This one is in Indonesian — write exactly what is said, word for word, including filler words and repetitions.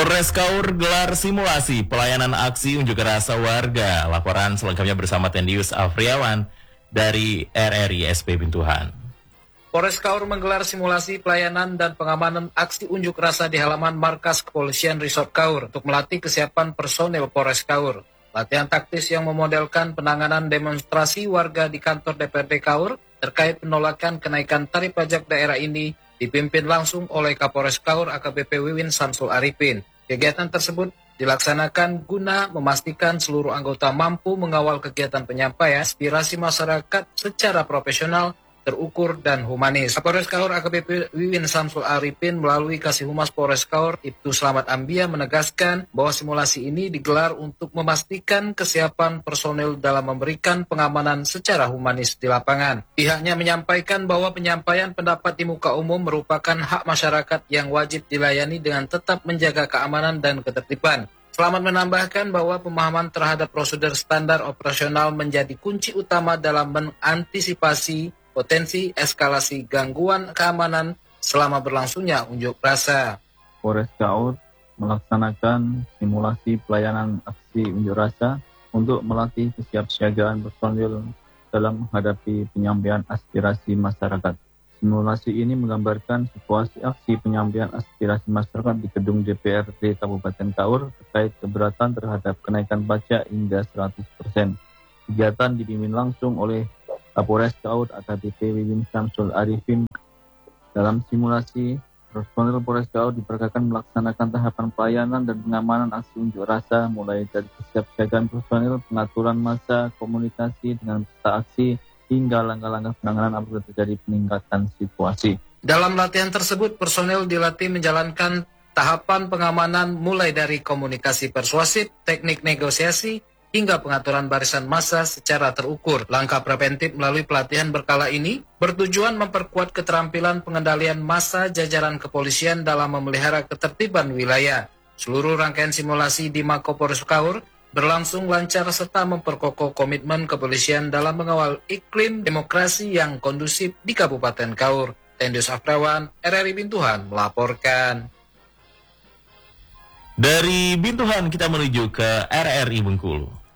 Polres Kaur gelar simulasi pelayanan aksi unjuk rasa warga. Laporan selengkapnya bersama Tendius Afriawan dari R R I S P Bintuhan. Polres Kaur menggelar simulasi pelayanan dan pengamanan aksi unjuk rasa di halaman markas Kepolisian Resort Kaur untuk melatih kesiapan personel Polres Kaur. Latihan taktis yang memodelkan penanganan demonstrasi warga di kantor D P R D Kaur terkait penolakan kenaikan tarif pajak daerah ini dipimpin langsung oleh Kapolres Kaur A K B P Wiwin Samsul Arifin. Kegiatan tersebut dilaksanakan guna memastikan seluruh anggota mampu mengawal kegiatan penyampaian aspirasi masyarakat secara profesional, terukur, dan humanis. Kapolres Kaur A K B P Wiwin Samsul Arifin melalui Kasih Humas Polres Kaur, Ibtu Slamet Ambia, menegaskan bahwa simulasi ini digelar untuk memastikan kesiapan personel dalam memberikan pengamanan secara humanis di lapangan. Pihaknya menyampaikan bahwa penyampaian pendapat di muka umum merupakan hak masyarakat yang wajib dilayani dengan tetap menjaga keamanan dan ketertiban. Selamat menambahkan bahwa pemahaman terhadap prosedur standar operasional menjadi kunci utama dalam mengantisipasi potensi eskalasi gangguan keamanan selama berlangsungnya unjuk rasa. Polres Kaur melaksanakan simulasi pelayanan aksi unjuk rasa untuk melatih kesiapsiagaan personil dalam menghadapi penyampaian aspirasi masyarakat. Simulasi ini menggambarkan situasi aksi penyampaian aspirasi masyarakat di gedung D P R D Kabupaten Kaur terkait keberatan terhadap kenaikan pajak hingga seratus persen. Kegiatan dipimpin langsung oleh Kapolres Kaur A K B P Wiwin Samsul Arifin. Dalam simulasi, personel Polres Kaur diperagakan melaksanakan tahapan pelayanan dan pengamanan aksi unjuk rasa mulai dari kesiapsiagaan personel, pengaturan massa, komunikasi dengan peserta aksi, hingga langkah-langkah penanganan apabila terjadi peningkatan situasi. Dalam latihan tersebut, personel dilatih menjalankan tahapan pengamanan mulai dari komunikasi persuasif, teknik negosiasi, hingga pengaturan barisan massa secara terukur. Langkah preventif melalui pelatihan berkala ini bertujuan memperkuat keterampilan pengendalian massa jajaran kepolisian dalam memelihara ketertiban wilayah. Seluruh rangkaian simulasi di Mako Polres Kaur berlangsung lancar serta memperkokoh komitmen kepolisian dalam mengawal iklim demokrasi yang kondusif di Kabupaten Kaur. Tendius Afriawan, R R I Bintuhan melaporkan. Dari Bintuhan kita menuju ke R R I Bengkulu.